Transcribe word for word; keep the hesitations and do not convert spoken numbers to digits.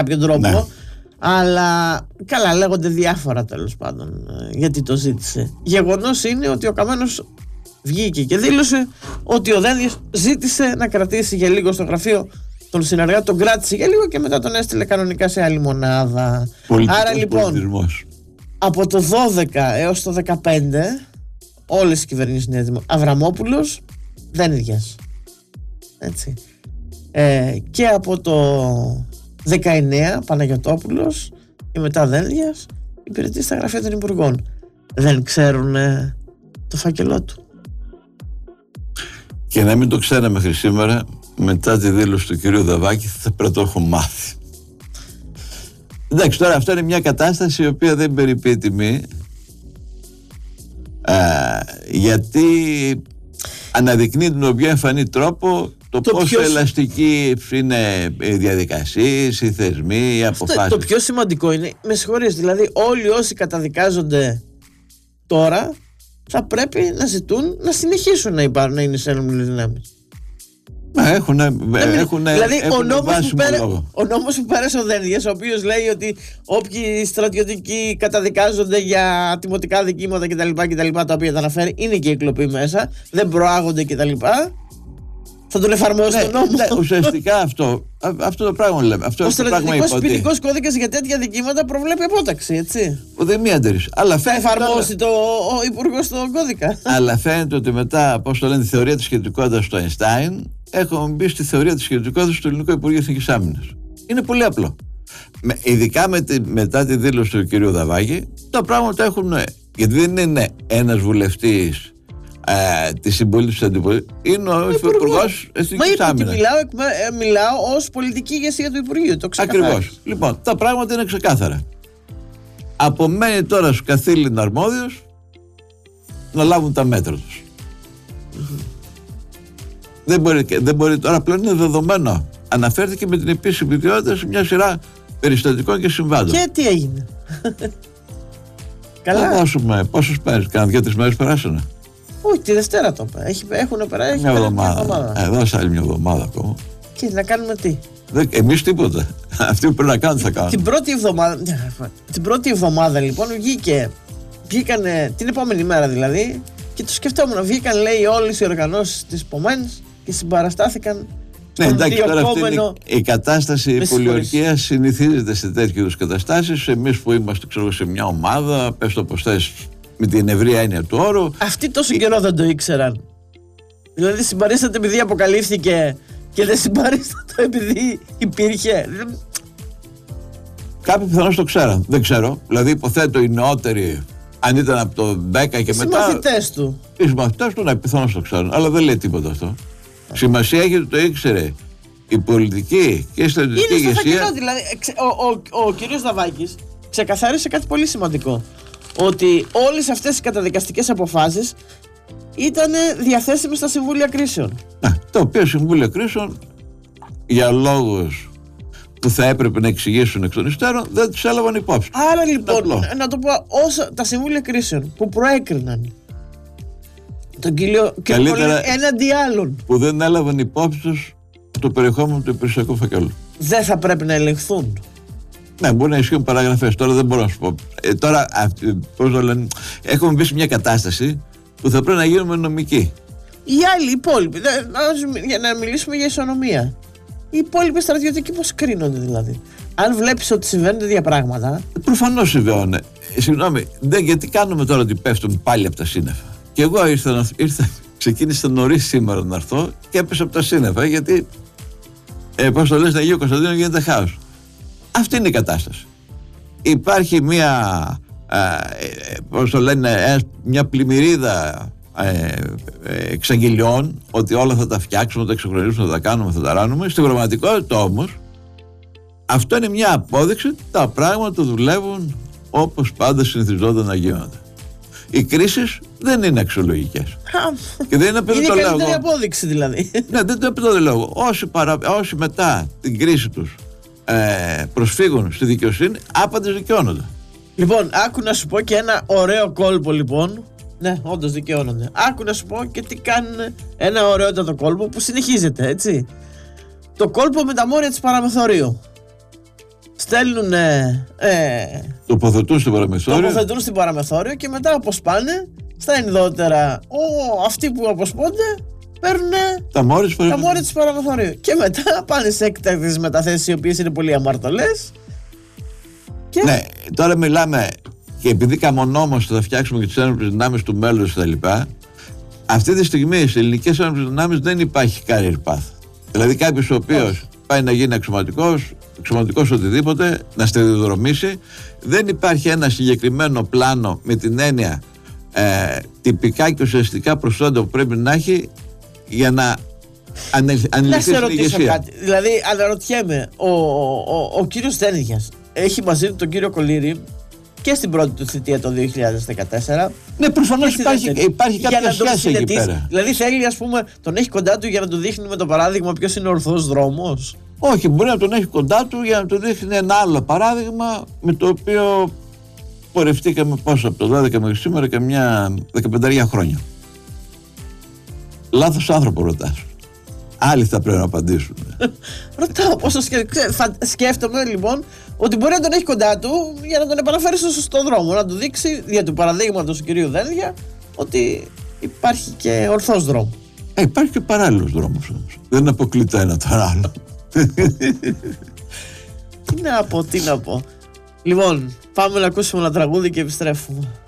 κάποιον τρόπο. Ναι. Αλλά καλά, λέγονται διάφορα τέλος πάντων γιατί το ζήτησε. Γεγονός είναι ότι ο Καμένος βγήκε και δήλωσε ότι ο Δένδιας ζήτησε να κρατήσει για λίγο στο γραφείο τον συνεργάτη, τον κράτησε για λίγο και μετά τον έστειλε κανονικά σε άλλη μονάδα. Πολιτικός Άρα λοιπόν πολιτισμός. από το δώδεκα έως το δεκαπέντε όλες οι κυβερνήσεις Νέα Δημοκρατία, Αβραμόπουλος, Δένδιας, έτσι. Ε, και από το δεκαεννέα Παναγιωτόπουλος και μετά Δένδιας υπηρετεί στα γραφεία των υπουργών. Δεν ξέρουν ε, το φάκελό του. Και να μην το ξέραμε μέχρι σήμερα, μετά τη δήλωση του κυρίου Δαβάκη θα πρέπει να το έχω μάθει. Εντάξει, τώρα αυτό είναι μια κατάσταση η οποία δεν περιποιεί τιμή, α, γιατί αναδεικνύει τον πιο εμφανή τρόπο το, το πόσο πιο... ελαστική είναι οι διαδικασίες, οι θεσμοί, οι αποφάσεις. Το πιο σημαντικό είναι, με συγχωρείς, δηλαδή όλοι όσοι καταδικάζονται τώρα θα πρέπει να ζητούν να συνεχίσουν να υπάρχουν, να είναι σε ένομες δυνάμεις. Έχουν, έχουν, δηλαδή έχουν ο νόμος, που πέρε, λόγο. ο νόμος που πέρασε ο Δένδιας, ο οποίος λέει ότι όποιοι στρατιωτικοί καταδικάζονται για ατιμωτικά δικήματα κτλ, κτλ, τα οποία τα αναφέρει, είναι και η κλοπή μέσα, δεν προάγονται κτλ. Θα τον εφαρμόσει ναι, τον νόμο. Ναι, ουσιαστικά αυτό, αυτό το πράγμα λέμε. Αυτό ο το στρατιωτικός ποινικός κώδικας για τέτοια δικήματα προβλέπει απόταξη, έτσι. Ουδέμια αντίρρηση. Θα εφαρμόσει το, ο υπουργός τον κώδικα. Αλλά φαίνεται ότι μετά, πώς το λένε, τη θεωρία της σχετικότητας του Αϊνστάιν, έχουμε μπει στη θεωρία της σχετικότητας του Ελληνικού Υπουργείου Εθνικής Άμυνας. Είναι πολύ απλό. Με, ειδικά με τη, μετά τη δήλωση του κυρίου Δαβάκη, τα πράγματα έχουν. Γιατί δεν είναι ένας βουλευτής Ε, τη συμπολίτευση του αντιπολίτευση, είναι ο Υπουργός Εθνικής Άμυνας. Μιλάω, μιλάω ως πολιτική ηγεσία του Υπουργείου. Το ξεκαθάρισα. Ακριβώς. Λοιπόν, τα πράγματα είναι ξεκάθαρα. Απομένει τώρα στους καθήλυν αρμόδιους να λάβουν τα μέτρα τους. Mm-hmm. Δεν, μπορεί, δεν μπορεί τώρα πλέον, είναι δεδομένο. Αναφέρθηκε με την επίσημη ιδιότητα σε μια σειρά περιστατικών και συμβάντων. Και τι έγινε? Καλά. Θα δώσουμε πόσους πέρασαν, κάνα δύο-τρεις μέρες περάσανε. Όχι, τη Δευτέρα το είπα. Έχουν περάσει μια εβδομάδα. Ε, δώσε άλλη μια εβδομάδα ακόμα. Και να κάνουμε τι? Εμείς τίποτα. Αυτοί που πρέπει να κάνουν θα κάνουν. Την πρώτη εβδομάδα, την πρώτη εβδομάδα λοιπόν βγήκε, βγήκανε την επόμενη μέρα δηλαδή, και το σκεφτόμουν. Βγήκαν, λέει, όλες οι οργανώσεις της ΠΟΜΕΝΣ και συμπαραστάθηκαν. Ναι, εντάξει, τώρα αυτή είναι η κατάσταση. Η πολιορκία συνηθίζεται σε τέτοιου είδους καταστάσεις. Εμείς που είμαστε, ξέρω, σε μια ομάδα, πες το πως θες, με την ευρία έννοια του όρου. Αυτοί τόσο καιρό δεν το ήξεραν. Δηλαδή συμπαρίσταται επειδή αποκαλύφθηκε και δεν συμπαρίσταται επειδή υπήρχε. Κάποιοι πιθανώς το ξέραν. Δεν ξέρω. Δηλαδή υποθέτω οι νεότεροι, αν ήταν από το δέκα και οι μετά. Οι συμμαθητές του. Οι συμμαθητές του, ναι, πιθανώς το ξέραν. Αλλά δεν λέει τίποτα αυτό. Yeah. Σημασία έχει ότι το ήξερε η πολιτική και η στρατιωτική ηγεσία. Είναι στο δηλαδή, ο, ο, ο, ο κύριος Δαβάκης ξεκαθάρισε κάτι πολύ σημαντικό. Ότι όλες αυτές οι καταδικαστικές αποφάσεις ήταν διαθέσιμες στα Συμβούλια Κρίσεων. Α, τα οποία Συμβούλια Κρίσεων, για λόγους που θα έπρεπε να εξηγήσουν εκ των υστέρων, δεν τους έλαβαν υπόψη. Άρα λοιπόν, να το πω, όσο τα Συμβούλια Κρίσεων που προέκριναν τον κύριο Κερκόλη έναντι άλλων, που δεν έλαβαν υπόψη τους το περιεχόμενο του υπηρεσιακού φακέλου, δεν θα πρέπει να ελεγχθούν? Ναι, μπορεί να ισχύουν παραγραφές. Τώρα δεν μπορώ να σου πω. Ε, τώρα, πώς το λένε, έχουμε μπει σε μια κατάσταση που θα πρέπει να γίνουμε νομικοί. Οι άλλοι, οι υπόλοιποι, για να μιλήσουμε για ισονομία, οι υπόλοιποι στρατιωτικοί πώς κρίνονται δηλαδή? Αν βλέπεις ότι συμβαίνουν τέτοια πράγματα. Προφανώς συμβαίνουν. Ε, συγγνώμη, δεν, γιατί κάνουμε τώρα ότι πέφτουν πάλι από τα σύννεφα? Και εγώ ήρθα, ήρθα ξεκίνησα νωρίς σήμερα να έρθω και έπεσα από τα σύννεφα, γιατί ε, πώς το λες, Αγίου Κωνσταντίνου γίνεται χάος. Αυτή είναι η κατάσταση. Υπάρχει μια, ε, πώς το λένε, μια πλημμυρίδα ε, ε, εξαγγελιών ότι όλα θα τα φτιάξουμε, θα τα εξοχρονίσουμε, θα τα κάνουμε, θα τα ράνουμε. Στην πραγματικότητα όμως αυτό είναι μια απόδειξη ότι τα πράγματα δουλεύουν όπως πάντα συνηθιζόταν να γίνονται. Οι κρίσεις δεν είναι αξιολογικές. Και δεν είναι, είναι η καλύτερη απόδειξη δηλαδή. Ναι, δεν το επιτρέπω. Όσοι, παρα... όσοι μετά την κρίση τους ε, προσφύγουν στη δικαιοσύνη, άπαντες δικαιώνονται. Λοιπόν, άκου να σου πω και ένα ωραίο κόλπο λοιπόν. Ναι, όντως δικαιώνονται. Άκου να σου πω και τι κάνουν, ένα ωραιότατο κόλπο που συνεχίζεται, έτσι. Το κόλπο με τα μόρια της Παραμεθορίου. στέλνουν. Ε, τοποθετούν στην παραμεθόριο. Τοποθετούν στην παραμεθόριο και μετά αποσπάνε στα ενδότερα. Ο, αυτοί που αποσπώνται παίρνουν τα μόρια της παραμεθόριου. Και μετά πάνε σε έκτακτες μεταθέσεις, οι οποίες είναι πολύ αμαρτωλές. Και... Ναι, τώρα μιλάμε, και επειδή καμονόμαστε θα φτιάξουμε και τις ένοπλες δυνάμεις του μέλλοντος κτλ. Αυτή τη στιγμή στις ελληνικές ένοπλες δυνάμεις δεν υπάρχει career path. Δηλαδή κάποιος ο οποίος πάει να γίνει αξιωματικός, αξιωματικός οτιδήποτε, να σταδιοδρομήσει, δεν υπάρχει ένα συγκεκριμένο πλάνο με την έννοια ε, τυπικά και ουσιαστικά προσόντα που πρέπει να έχει για να ανελυθεί στην ηγεσία. Κάτι. Δηλαδή αναρωτιέμαι, ο, ο, ο, ο κύριος Δένδιας έχει μαζί του τον κύριο Κολύρη και στην πρώτη του θητεία το δύο χιλιάδες δεκατέσσερα. Ναι, προφανώς υπάρχει, υπάρχει κάποια σχέση εκεί πέρα. Δηλαδή θέλει, ας πούμε, τον έχει κοντά του για να του δείχνει με το παράδειγμα ποιος είναι ο ορθός δρόμος. Όχι, μπορεί να τον έχει κοντά του για να του δείχνει ένα άλλο παράδειγμα με το οποίο πορευτήκαμε πόσο από το δώδεκα μέχρι σήμερα και μια δεκαπενταριά χρόνια. Λάθος άνθρωπο ρωτάς. Άλλοι θα πρέπει να απαντήσουν. Ρωτάω πόσο σκε... σκέφτομαι λοιπόν ότι μπορεί να τον έχει κοντά του για να τον επαναφέρει στο σωστό δρόμο. Να του δείξει δια του παραδείγματος του κυρίου Δένδια ότι υπάρχει και ορθός δρόμος. Ε, υπάρχει και παράλληλος δρόμος όμως. Δεν αποκλείται ένα το άλλο. Τι να πω, τι να πω. Λοιπόν, πάμε να ακούσουμε ένα τραγούδι και επιστρέφουμε.